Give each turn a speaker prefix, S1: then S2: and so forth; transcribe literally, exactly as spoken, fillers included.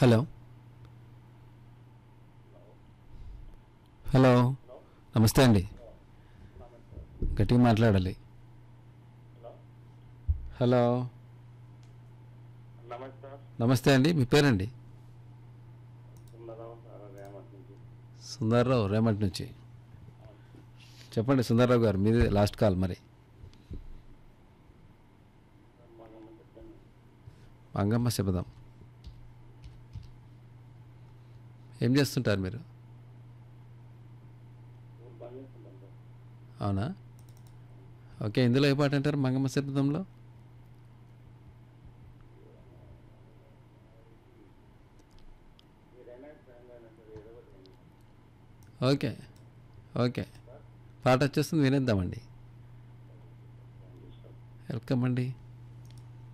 S1: Hello hello నమస్తే అండి, గట్టిగా మాట్లాడాలి. హలో నమస్తే అండి, మీ పేరండి? సుందర్రావు రేమట్ నుంచి. చెప్పండి సుందర్రావు గారు, మీది లాస్ట్ కాల్. మరి మంగమ్మ శబదం ఏం చేస్తుంటారు మీరు? అవునా, ఓకే. ఇందులో ఏ పాట అంటారు మంగమ్మ శబదంలో? ఓకే ఓకే, పాట వచ్చేస్తుంది, వినేద్దామండి. వెల్కమ్ అండి.